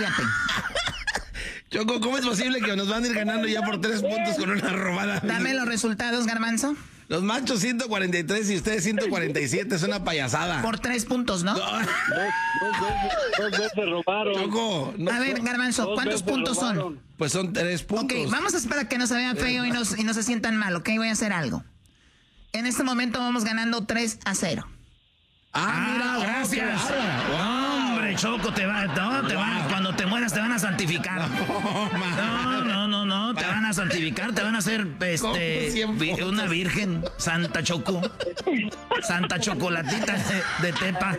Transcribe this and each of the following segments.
cállate. Choco, ¿cómo es posible que nos van a ir ganando ya por 3 puntos con una robada? Dame los resultados, Garbanzo. Los machos 143 y ustedes 147, es una payasada. Por 3 puntos, ¿no? Dos veces robaron. Choco, no, A ver, Garbanzo, ¿cuántos puntos son? pues son 3 puntos. Ok, vamos a esperar a que no se vea feo y no se sientan mal, ¿ok? Voy a hacer algo. En este momento vamos ganando 3-0. Mira, gracias. Hombre, Choco, cuando te mueras te van a santificar. No, te van a santificar, te van a hacer una virgen, Santa Choco. Santa Chocolatita de Tepa.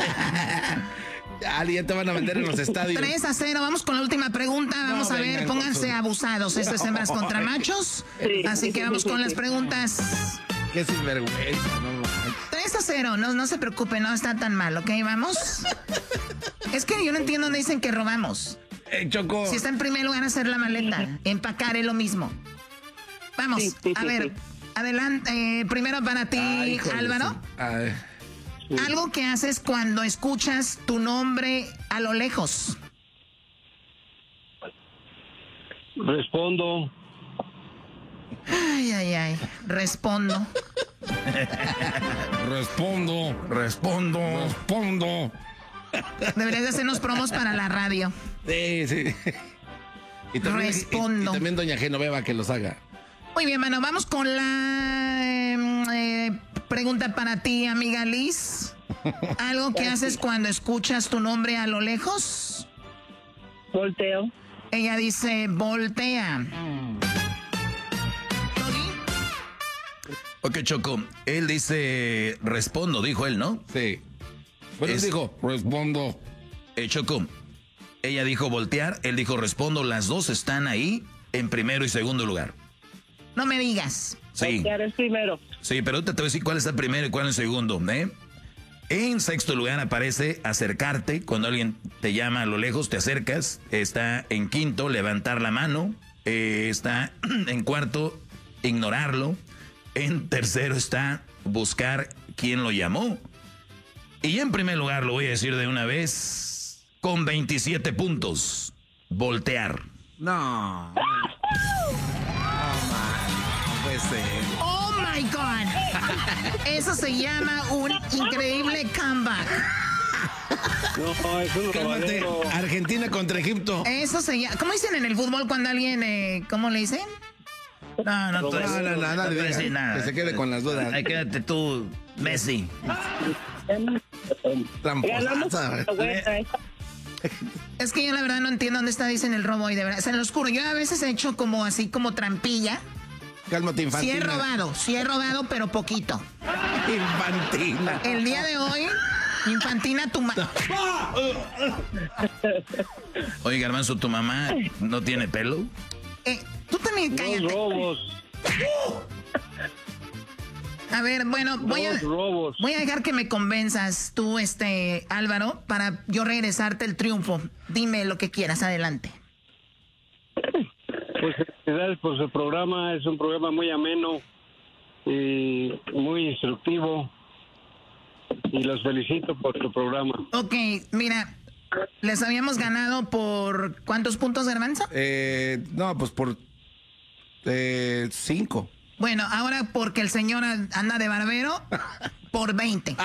Ya te van a vender en los estadios. 3-0, vamos con la última pregunta. Vamos a ver, pónganse abusados. Esto es hembras contra machos. Así que vamos con las preguntas. Qué sinvergüenza, no. 3-0, no se preocupen, no está tan mal, ¿ok? ¿Vamos? Es que yo no entiendo dónde dicen que robamos. Choco. Si está en primer lugar, hacer la maleta. Empacar es lo mismo. Vamos, a ver, adelante. Primero para ti, Álvaro. Algo que haces cuando escuchas tu nombre a lo lejos. Respondo. Ay. Respondo. Respondo. Deberías de hacernos promos para la radio. Sí. Y también, Respondo. Y también doña Genoveva que los haga. Muy bien, mano, vamos con la pregunta para ti, amiga Liz. ¿Algo que haces cuando escuchas tu nombre a lo lejos? Volteo. Ella dice, voltea. Ok, Choco, él dice, respondo, dijo él, ¿no? Sí. Bueno, él dijo, respondo. Choco, ella dijo voltear, él dijo respondo, las dos están ahí en primero y segundo lugar. No me digas. Sí. Voltear es primero. Sí, pero ahorita te voy a decir cuál está primero y cuál es segundo, ¿eh? En sexto lugar aparece acercarte, cuando alguien te llama a lo lejos, te acercas. Está en quinto, levantar la mano. Está en cuarto, ignorarlo. En tercero está buscar quién lo llamó. Y en primer lugar, lo voy a decir de una vez, con 27 puntos, voltear. No puede ser. Oh my God. Eso se llama un increíble comeback. No, es un Cálmate. robadero. Argentina contra Egipto. Eso se llama. ¿Cómo dicen en el fútbol cuando alguien, ¿cómo le dicen? No, tú nada, no decir nada. Que se quede con las dudas. Ahí quédate tú, Messi. Tramposaza. Es que yo la verdad no entiendo dónde está, dicen el robo y de verdad. Se los juro, yo a veces he hecho como así, como trampilla. Cálmate, Infantina. Sí he robado, pero poquito. Infantina. El día de hoy, Infantina, tu mamá. Oye, Garbanzo, ¿tu mamá no tiene pelo? Tú también cállate. Dos robos. A ver, bueno, voy a dejar que me convenzas tú, Álvaro, para yo regresarte el triunfo. Dime lo que quieras, adelante. Pues felicidades por su programa, es un programa muy ameno y muy instructivo. Y los felicito por su programa. Ok, mira, les habíamos ganado por ¿cuántos puntos, Garbanzo? No, pues por 5. Bueno, ahora porque el señor anda de barbero, por 20.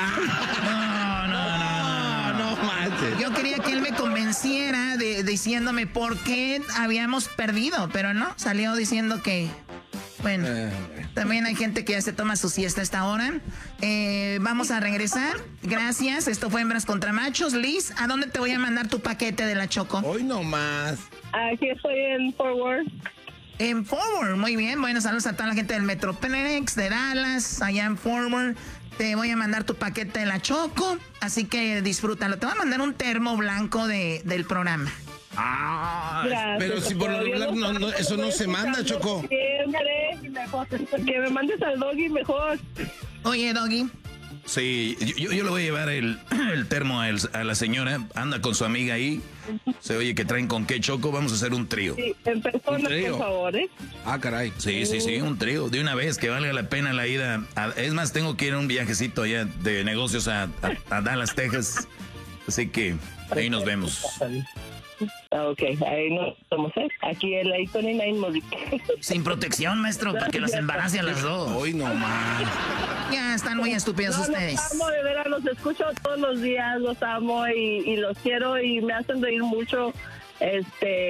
No manches. Yo quería que él me convenciera diciéndome por qué habíamos perdido, pero no, salió diciendo que, bueno, también hay gente que ya se toma su siesta a esta hora. Vamos a regresar. Gracias, esto fue Hembras contra Machos. Liz, ¿a dónde te voy a mandar tu paquete de la Choco? Hoy no más. Aquí estoy en Forward. En Forward, muy bien. Bueno, saludos a toda la gente del Metroplex, de Dallas, allá en Forward. Te voy a mandar tu paquete de la Choco, así que disfrútalo. Te voy a mandar un termo blanco del programa. Gracias, Pero si por lo regular no, eso no se manda, Choco. Siempre, mejor, que me mandes al Doggy mejor. Oye, Doggy. Sí, yo le voy a llevar el termo a la señora. Anda con su amiga ahí. Se oye que traen con qué, Choco. Vamos a hacer un trío. Sí, en persona, por favor, ¿eh? Ah, caray. Sí, un trío. De una vez, que valga la pena la ida. Es más, tengo que ir a un viajecito allá de negocios a Dallas, Texas. Así que ahí nos vemos. Ok, ahí no estamos, ¿eh? Aquí el I-29 Móvil. Sin protección, maestro, porque los embarace a las dos. Hoy no más. Ya están muy estúpidos ustedes. Los amo, de verdad, los escucho todos los días, los amo y los quiero y me hacen reír mucho. Ya.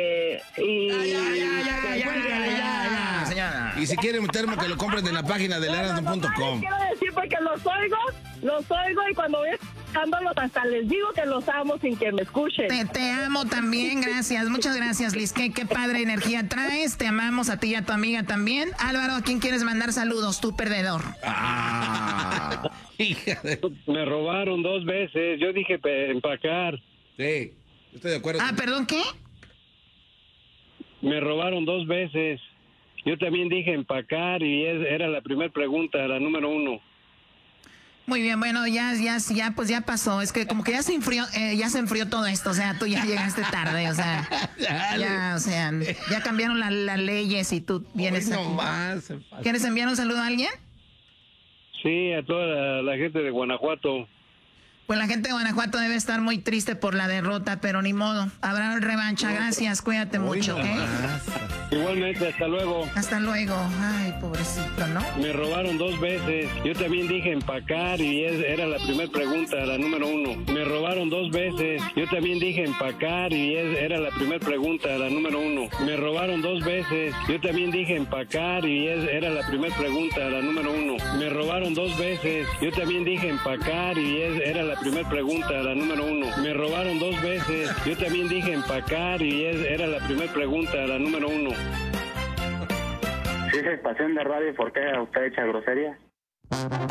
Señora. Y si quieren un termo, que lo compren en la página de Erasmo.com. Quiero decir porque los oigo y cuando voy escuchándolos hasta les digo que los amo sin que me escuchen. Te amo también, gracias. Muchas gracias, Liz. Qué padre energía traes. Te amamos a ti y a tu amiga también. Álvaro, ¿a quién quieres mandar saludos? Tú, perdedor. Hija de... Me robaron 2 veces. Yo dije empacar. Sí, estoy de acuerdo. ¿Perdón qué? Me robaron 2 veces. Yo también dije empacar y era la primera pregunta, la número 1. Muy bien, bueno, pues ya pasó. Es que como que ya se enfrió todo esto. O sea, tú ya llegaste tarde, o sea. Ya cambiaron las leyes y tú vienes Hoy aquí. no más. ¿Quieres enviar un saludo a alguien? Sí, a toda la gente de Guanajuato. Pues la gente de Guanajuato debe estar muy triste por la derrota, pero ni modo. Habrá revancha. Gracias, cuídate mucho, ¿ok? Igualmente, hasta luego. Hasta luego. Ay, pobrecito, ¿no? Me robaron 2 veces. Yo también dije empacar y era la primera pregunta, la número 1. Me robaron 2 veces. Yo también dije empacar y era la primera pregunta, la número 1. Me robaron 2 veces. Yo también dije empacar y era la primera pregunta, la número 1. Me robaron 2 veces. Yo también dije empacar y era la primera pregunta, la número 1. Me robaron 2 veces. Yo también dije empacar y era la primera pregunta, la número 1. Si es estación de radio, ¿por qué usted echa grosería?